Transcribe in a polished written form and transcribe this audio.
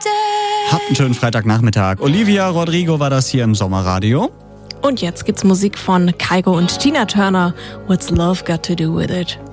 Habt einen schönen Freitagnachmittag. Olivia Rodrigo war das hier im Sommerradio. Und jetzt gibt's Musik von Kygo und Tina Turner. What's Love Got to Do With It?